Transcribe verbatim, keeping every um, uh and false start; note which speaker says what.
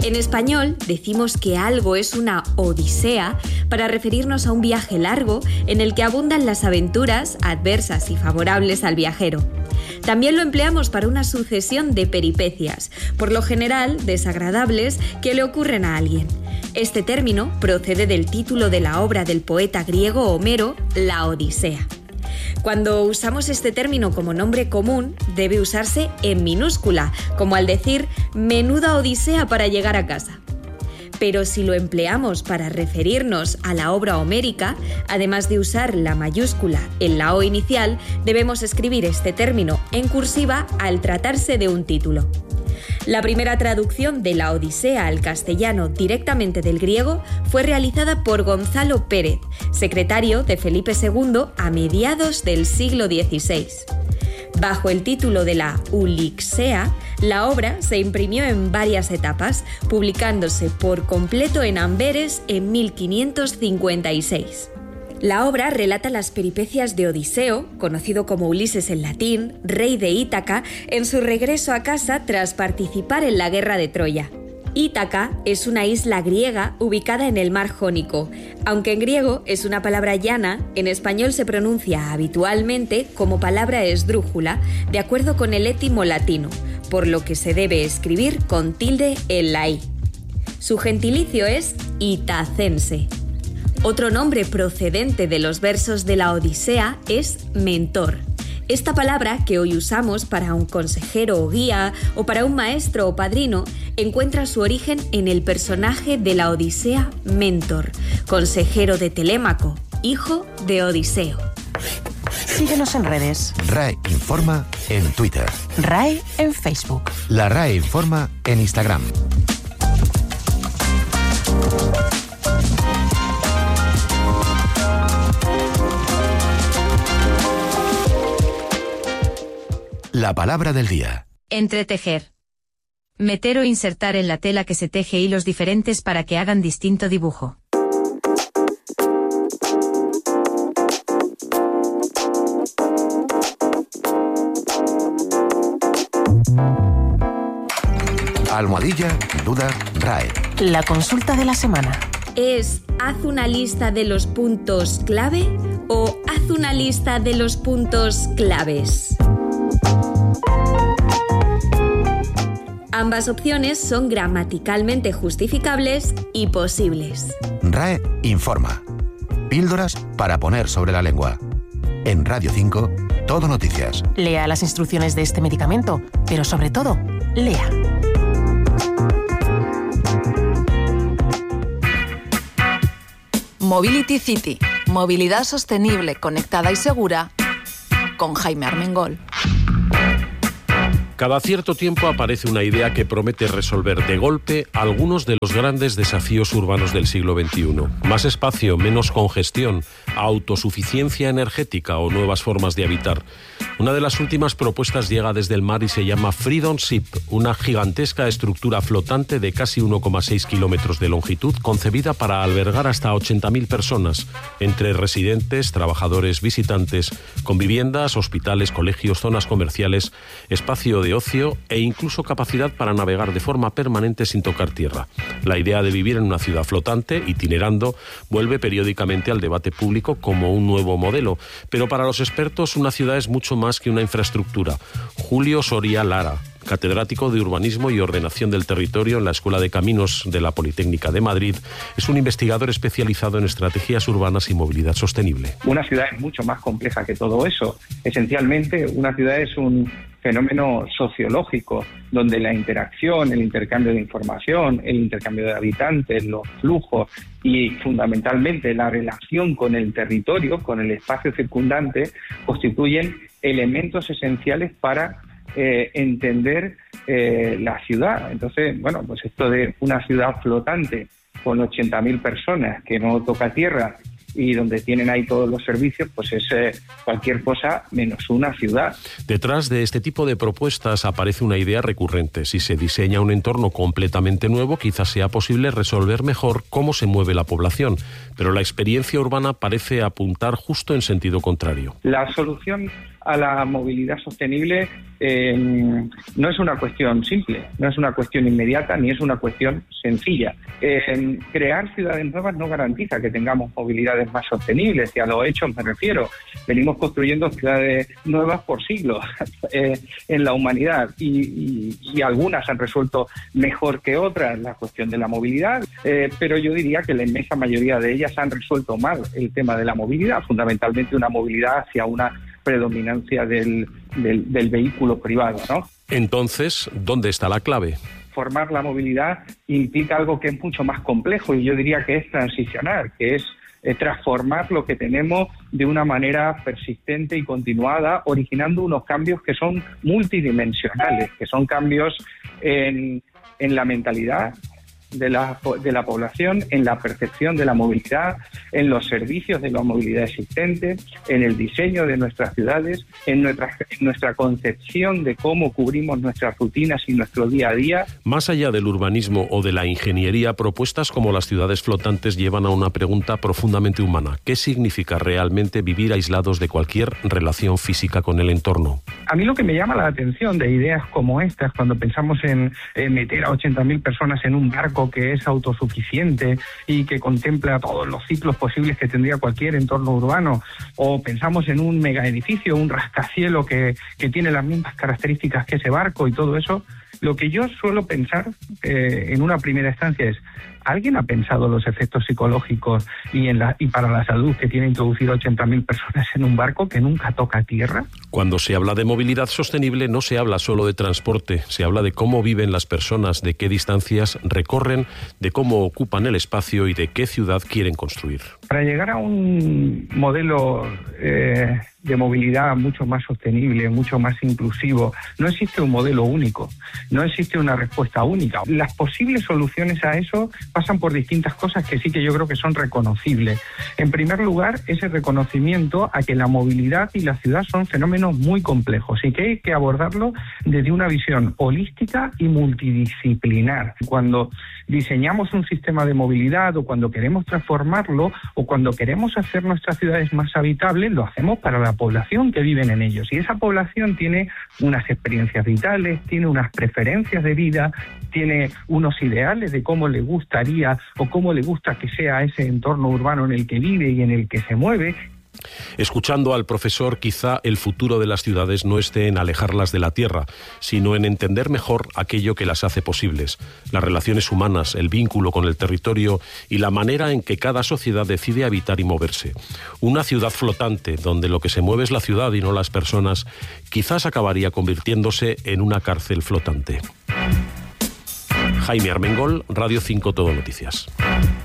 Speaker 1: En español decimos que algo es una odisea para referirnos a un viaje largo en el que abundan las aventuras adversas y favorables al viajero. También lo empleamos para una sucesión de peripecias, por lo general desagradables, que le ocurren a alguien. Este término procede del título de la obra del poeta griego Homero, La Odisea. Cuando usamos este término como nombre común, debe usarse en minúscula, como al decir menuda odisea para llegar a casa. Pero si lo empleamos para referirnos a la obra homérica, además de usar la mayúscula en la O inicial, debemos escribir este término en cursiva al tratarse de un título. La primera traducción de la Odisea al castellano directamente del griego fue realizada por Gonzalo Pérez, secretario de Felipe segundo a mediados del siglo dieciséis. Bajo el título de la Ulixea, la obra se imprimió en varias etapas, publicándose por completo en Amberes en mil quinientos cincuenta y seis. La obra relata las peripecias de Odiseo, conocido como Ulises en latín, rey de Ítaca, en su regreso a casa tras participar en la guerra de Troya. Ítaca es una isla griega ubicada en el mar Jónico. Aunque en griego es una palabra llana, en español se pronuncia habitualmente como palabra esdrújula, de acuerdo con el étimo latino, por lo que se debe escribir con tilde en la i. Su gentilicio es itacense. Otro nombre procedente de los versos de la Odisea es mentor. Esta palabra, que hoy usamos para un consejero o guía o para un maestro o padrino, encuentra su origen en el personaje de la Odisea Mentor, consejero de Telémaco, hijo de Odiseo.
Speaker 2: Síguenos en redes.
Speaker 3: R A E Informa en Twitter.
Speaker 2: R A E en Facebook.
Speaker 3: La R A E Informa en Instagram. La palabra del día.
Speaker 4: Entretejer. Meter o insertar en la tela que se teje hilos diferentes para que hagan distinto dibujo.
Speaker 3: Almohadilla, duda, R A E.
Speaker 2: La consulta de la semana.
Speaker 1: ¿Es haz una lista de los puntos clave o haz una lista de los puntos claves? Ambas opciones son gramaticalmente justificables y posibles.
Speaker 3: R A E Informa. Píldoras para poner sobre la lengua. En Radio cinco, Todo Noticias.
Speaker 2: Lea las instrucciones de este medicamento, pero sobre todo, lea.
Speaker 5: Mobility City. Movilidad sostenible, conectada y segura. Con Jaime Armengol.
Speaker 6: Cada cierto tiempo aparece una idea que promete resolver de golpe algunos de los grandes desafíos urbanos del siglo veintiuno. Más espacio, menos congestión, autosuficiencia energética o nuevas formas de habitar. Una de las últimas propuestas llega desde el mar y se llama Freedom Ship, una gigantesca estructura flotante de casi uno coma seis kilómetros de longitud, concebida para albergar hasta ochenta mil personas, entre residentes, trabajadores, visitantes, con viviendas, hospitales, colegios, zonas comerciales, espacio de ocio e incluso capacidad para navegar de forma permanente sin tocar tierra. La idea de vivir en una ciudad flotante, itinerando, vuelve periódicamente al debate público como un nuevo modelo, pero para los expertos una ciudad es mucho más que una infraestructura. Julio Soria Lara, catedrático de Urbanismo y Ordenación del Territorio en la Escuela de Caminos de la Politécnica de Madrid, es un investigador especializado en estrategias urbanas y movilidad sostenible.
Speaker 7: Una ciudad es mucho más compleja que todo eso. Esencialmente, una ciudad es un fenómeno sociológico donde la interacción, el intercambio de información, el intercambio de habitantes, los flujos y fundamentalmente la relación con el territorio, con el espacio circundante, constituyen elementos esenciales para eh, entender eh, la ciudad. Entonces, bueno, pues esto de una ciudad flotante con ochenta mil personas que no toca tierra y donde tienen ahí todos los servicios, pues es eh, cualquier cosa menos una ciudad.
Speaker 6: Detrás de este tipo de propuestas aparece una idea recurrente. Si se diseña un entorno completamente nuevo, quizás sea posible resolver mejor cómo se mueve la población, pero la experiencia urbana parece apuntar justo en sentido contrario.
Speaker 7: La solución a la movilidad sostenible eh, no es una cuestión simple, no es una cuestión inmediata ni es una cuestión sencilla. Eh, crear ciudades nuevas no garantiza que tengamos movilidades más sostenibles, y a los hechos me refiero. Venimos construyendo ciudades nuevas por siglos eh, en la humanidad y, y, y algunas han resuelto mejor que otras la cuestión de la movilidad, eh, pero yo diría que la inmensa mayoría de ellas han resuelto mal el tema de la movilidad, fundamentalmente una movilidad hacia una predominancia del, del, del vehículo privado, ¿no?
Speaker 6: Entonces, ¿dónde está la clave?
Speaker 7: Formar la movilidad implica algo que es mucho más complejo y yo diría que es transicionar, que es eh, transformar lo que tenemos de una manera persistente y continuada, originando unos cambios que son multidimensionales, que son cambios en, en la mentalidad de la, de la población, en la percepción de la movilidad, en los servicios de la movilidad existente, en el diseño de nuestras ciudades, en nuestra, en nuestra concepción de cómo cubrimos nuestras rutinas y nuestro día a día.
Speaker 6: Más allá del urbanismo o de la ingeniería, propuestas como las ciudades flotantes llevan a una pregunta profundamente humana. ¿Qué significa realmente vivir aislados de cualquier relación física con el entorno?
Speaker 7: A mí lo que me llama la atención de ideas como estas, cuando pensamos en, en meter a ochenta mil personas en un barco que es autosuficiente y que contempla todos los ciclos posibles que tendría cualquier entorno urbano, o pensamos en un megaedificio, un rascacielos que, que tiene las mismas características que ese barco y todo eso, lo que yo suelo pensar eh, en una primera instancia es: ¿alguien ha pensado los efectos psicológicos y, en la, y para la salud que tiene introducir ochenta mil personas en un barco que nunca toca tierra?
Speaker 6: Cuando se habla de movilidad sostenible no se habla solo de transporte, se habla de cómo viven las personas, de qué distancias recorren, de cómo ocupan el espacio y de qué ciudad quieren construir.
Speaker 7: Para llegar a un modelo eh, de movilidad mucho más sostenible, mucho más inclusivo, no existe un modelo único, no existe una respuesta única. Las posibles soluciones a eso pasan por distintas cosas que sí que yo creo que son reconocibles. En primer lugar, ese reconocimiento a que la movilidad y la ciudad son fenómenos muy complejos y que hay que abordarlo desde una visión holística y multidisciplinar. Cuando diseñamos un sistema de movilidad o cuando queremos transformarlo o cuando queremos hacer nuestras ciudades más habitables, lo hacemos para la población que viven en ellos. Y esa población tiene unas experiencias vitales, tiene unas preferencias de vida, tiene unos ideales de cómo le gustaría o cómo le gusta que sea ese entorno urbano en el que vive y en el que se mueve.
Speaker 6: Escuchando al profesor, quizá el futuro de las ciudades no esté en alejarlas de la tierra, sino en entender mejor aquello que las hace posibles, las relaciones humanas, el vínculo con el territorio y la manera en que cada sociedad decide habitar y moverse. Una ciudad flotante, donde lo que se mueve es la ciudad y no las personas, quizás acabaría convirtiéndose en una cárcel flotante. Jaime Armengol, Radio cinco Todo Noticias.